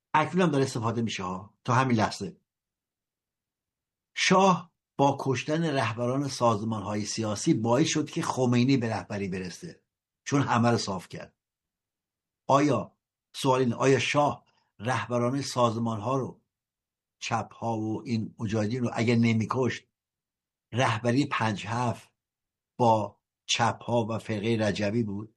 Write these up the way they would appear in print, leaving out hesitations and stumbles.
اکنون هم داره استفاده میشه ها تا همین لحظه. شاه با کشتن رهبران سازمان های سیاسی باعث شد که خمینی به رهبری برسه، چون همه رو صاف کرد. سوال اینه آیا شاه رهبران سازمان ها رو، چپ ها و این مجاهدین رو اگر نمیکشت، رهبری 57 با چپ ها و فرقه رجبی بود؟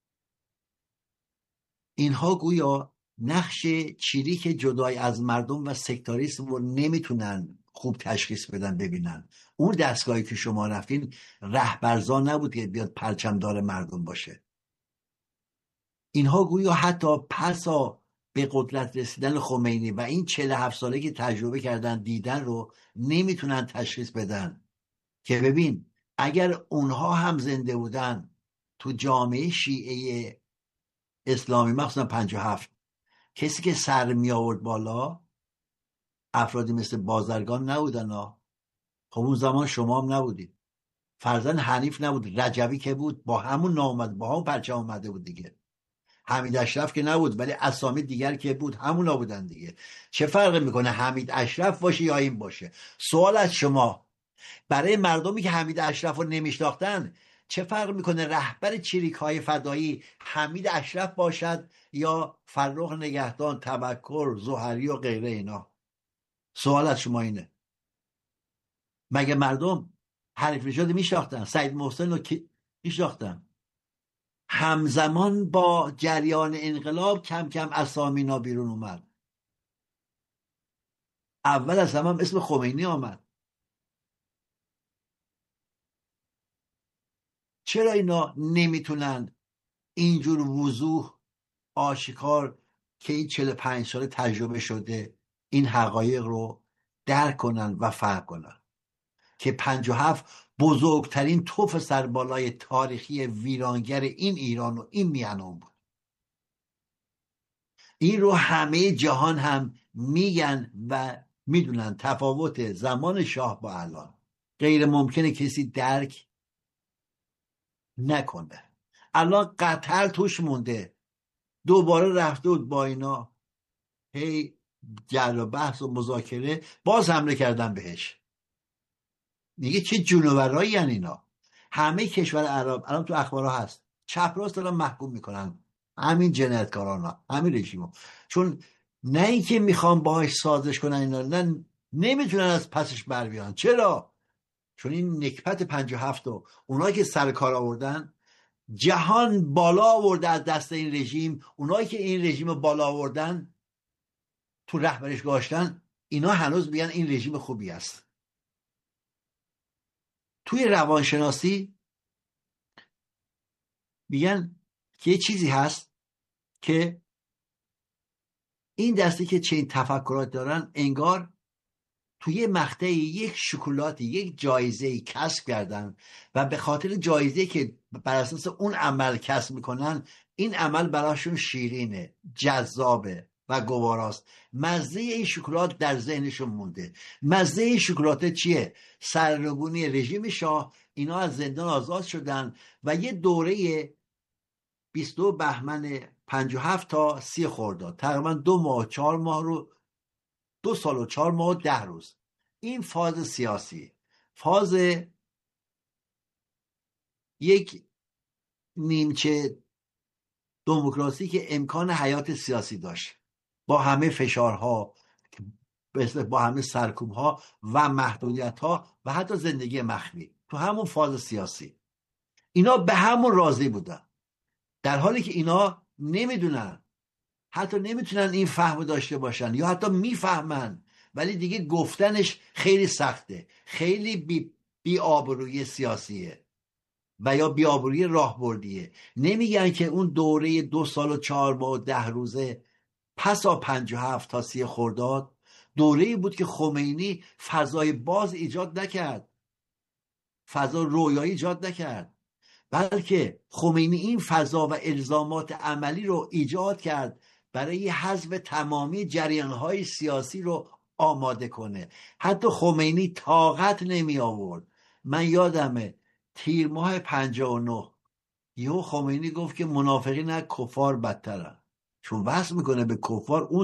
اینها گویا نقش چیریک جدای از مردم و سکتاریسم رو نمیتونن خوب تشخیص بدن ببینن. اون دستگاهی که شما رفتین رهبرزا نبود که بیاد پرچمدار مردم باشه. اینها گویا حتی پسا به قدرت رسیدن خمینی و این 47 ساله که تجربه کردن دیدن رو نمیتونن تشخیص بدن که ببین اگر اونها هم زنده بودن تو جامعه شیعه اسلامی مخصوصا 57 کسی که سر می آورد بالا افرادی مثل بازرگان نبودن ها. خب اون زمان شما هم نبودید، فرزند حنیف نبود، رجبی که بود با همون نام با همون پرچم اومده بود دیگه. حمید اشرف که نبود ولی اسامی دیگر که بود همون بودن دیگه. چه فرقی میکنه حمید اشرف باشه یا این باشه؟ سوال از شما، برای مردمی که حمید اشرف رو نمیشناختن چه فرق میکنه رهبر چریک‌های فدایی حمید اشرف باشد یا فرخ نگهدان، تبکر، زهری و غیره اینا؟ سوال از شما اینه. مگه مردم حنیف نژاد میشناختن؟ سعید محسن رو میشناختن؟ همزمان با جریان انقلاب کم کم اسامینا بیرون اومد. اول از همه اسم خمینی آمد. چرا اینا نمیتونن اینجور وضوح آشکار که این 45 سال تجربه شده این حقایق رو درک کنن و فهم کنن که 57 بزرگترین توف سربالای تاریخی ویرانگر این ایران و این میهنان بود. این رو همه جهان هم میگن و میدونن تفاوت زمان شاه با الان غیر ممکنه کسی درک نکنه. الان قطر توش مونده، دوباره رفته بود با اینا هی جر و بحث و مذاکره، باز حمله کردن بهش. میگه چه جونورایی یعنی اینا. همه کشور عرب الان تو اخبارها هست چپ راست دارن محکوم میکنن همین جنایتکارانا، همین رژیمو، چون نه اینکه میخوان باهاش سازش کنن اینا، نه نمیتونن از پسش بر بیان. چرا؟ چون این نکبت 57 و اونایی که سر کار آوردن جهان بالا آورده از دست این رژیم. اونایی که این رژیم بالا آوردن تو رهبرش گاشتن اینا هنوز میگن این رژیم خوبی است. توی روانشناسی میگن که یه چیزی هست که این دسته که چنین تفکرات دارن انگار توی مقطعی یک شکلاتی، یک جایزه‌ای کسب کردن و به خاطر جایزه‌ای که بر اساس اون عمل کسب میکنن این عمل براشون شیرینه، جذابه و گواراست. مزه این شکلات در ذهنشون مونده. مزه این شکلات چیه؟ سرنگونی رژیم شاه. اینا از زندان آزاد شدن و یه دوره 22 بهمن 57 تا 30 خرداد تقریبا 2 ماه 4 ماه رو 2 سال و 4 ماه و 10 روز این فاز سیاسی، فاز یک نیمچه دموکراسی که امکان حیات سیاسی داشت با همه فشارها، با همه سرکوبها و محدودیتها و حتی زندگی مخفی، تو همون فاز سیاسی اینا به همون راضی بودن، در حالی که اینا نمیدونن، حتی نمیتونن این فهم داشته باشن یا حتی میفهمن ولی دیگه گفتنش خیلی سخته، خیلی بی آبروی سیاسیه و یا بی آبروی راهبردیه. نمیگن که اون دوره 2 سال و 4 ماه و 10 روزه پسا 57 تا 30 خرداد دوره‌ای بود که خمینی فضای باز ایجاد نکرد، فضا رویایی ایجاد نکرد، بلکه خمینی این فضا و الزامات عملی رو ایجاد کرد برای حذف تمامی جریان‌های سیاسی رو آماده کنه. حتی خمینی طاقت نمی آورد. من یادمه تیر ماه 59 یهو خمینی گفت که منافقین از کفار بدترن، چون وصل میکنه به کفار اون